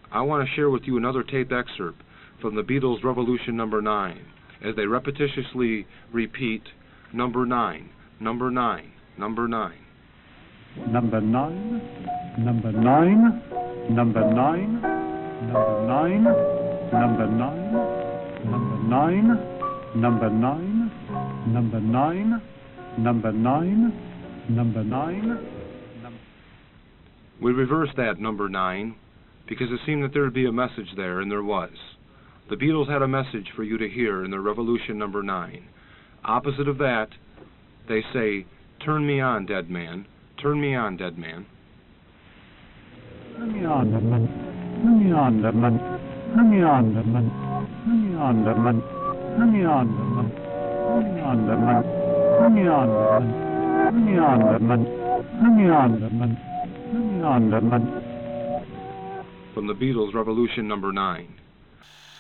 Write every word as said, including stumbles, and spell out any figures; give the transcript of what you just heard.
I want to share with you another tape excerpt from the Beatles' Revolution number nine, as they repetitiously repeat number nine, number nine, number nine. Number nine, number nine, number nine, number nine, number nine, number nine, number nine, number nine, number nine, number nine. We reversed that number nine because it seemed that there would be a message there, and there was. The Beatles had a message for you to hear in their Revolution number nine. Opposite of that, they say, "Turn me on, dead man. Turn me on, dead man." Turn me on, dead man. Turn me on, dead man. Turn me on, dead man. Turn me on, dead man. Turn me on, dead man. Turn me on, dead man. Turn me on, dead man. Turn me on, dead man. Turn me on, dead man. Turn me on, dead man. From the Beatles' Revolution number nine.